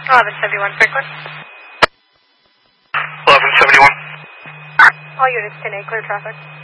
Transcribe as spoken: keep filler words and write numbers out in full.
eleven seventy-one Franklin. eleven seventy-one. All units ten eight, clear traffic.